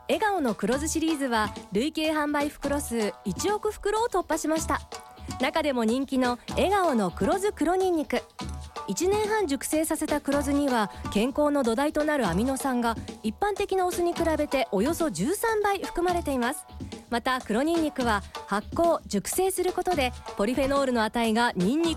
笑顔の黒酢シリーズは累計販売袋数1億袋を突破しました。中でも人気の笑顔の黒酢黒にんにく、1年半熟成させた黒酢には健康の土台となるアミノ酸が一般的なお酢に比べておよそ13倍含まれています。また黒にんにくは発酵熟成することでポリフェノールの値がニンニク